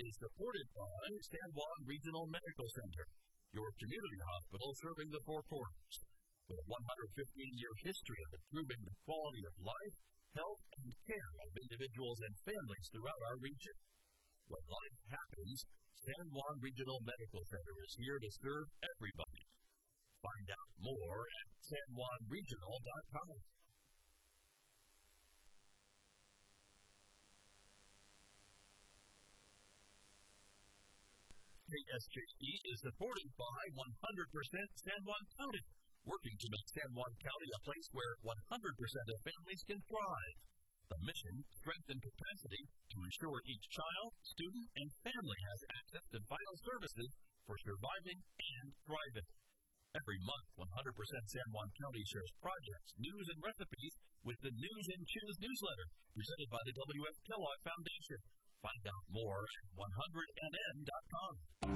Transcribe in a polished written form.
is supported by San Juan Regional Medical Center, your community hospital serving the Four Corners. With a 115-year history of improving the quality of life, health, and care of individuals and families throughout our region. When life happens, San Juan Regional Medical Center is here to serve everybody. Find out more at sanjuanregional.com. KSJE is supported by 100% San Juan County, working to make San Juan County a place where 100% of families can thrive. The mission, strengthen capacity to ensure each child, student, and family has access to vital services for surviving and thriving. Every month, 100% San Juan County shares projects, news, and recipes with the News and Choose newsletter presented by the W.F. Kellogg Foundation. Find out more at 100nn.com.